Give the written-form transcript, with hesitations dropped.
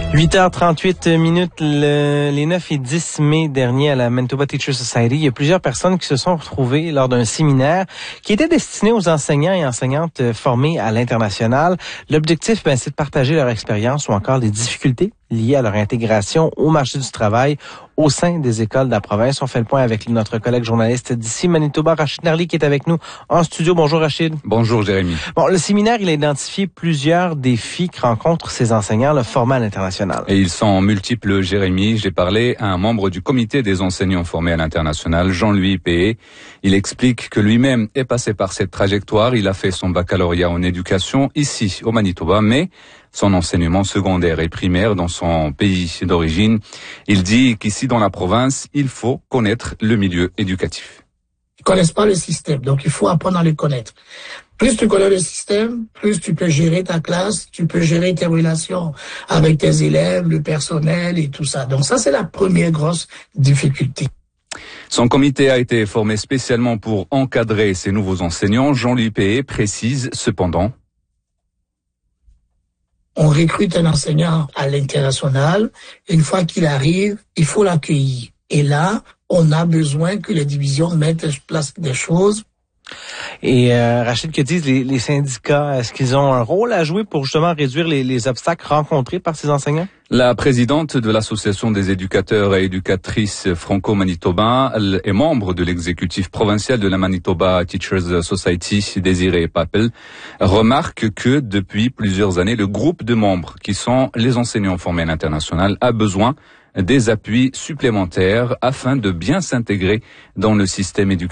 8h38, les 9 et 10 mai dernier à la Manitoba Teachers Society, il y a plusieurs personnes qui se sont retrouvées lors d'un séminaire qui était destiné aux enseignants et enseignantes formés à l'international. L'objectif, c'est de partager leur expérience ou encore les difficultés liées à leur intégration au marché du travail au sein des écoles de la province. On fait le point avec notre collègue journaliste d'ici Manitoba, Rachid Narli, qui est avec nous en studio. Bonjour Rachid. Bonjour Jérémy. Bon, le séminaire, il a identifié plusieurs défis que rencontrent ces enseignants formés à l'international. Et ils sont multiples, Jérémy. J'ai parlé à un membre du comité des enseignants formés à l'international, Jean-Louis Péé. Il explique que lui-même est passé par cette trajectoire. Il a fait son baccalauréat en éducation ici au Manitoba, mais son enseignement secondaire et primaire dans son pays d'origine. Il dit qu'ici dans la province, il faut connaître le milieu éducatif. Ils connaissent pas le système, donc il faut apprendre à le connaître. Plus tu connais le système, plus tu peux gérer ta classe, tu peux gérer tes relations avec tes élèves, le personnel et tout ça. Donc ça, c'est la première grosse difficulté. Son comité a été formé spécialement pour encadrer ces nouveaux enseignants. Jean-Louis Péé précise cependant. On recrute un enseignant à l'international. Une fois qu'il arrive, il faut l'accueillir. Et là, on a besoin que les divisions mettent en place des choses. Et Rachid, que disent les syndicats? Est-ce qu'ils ont un rôle à jouer pour justement réduire les obstacles rencontrés par ces enseignants? La présidente de l'Association des éducateurs et éducatrices franco-manitobains est membre de l'exécutif provincial de la Manitoba Teachers Society, Désiré Papel, remarque que depuis plusieurs années, le groupe de membres qui sont les enseignants formés à l'international a besoin des appuis supplémentaires afin de bien s'intégrer dans le système éducatif.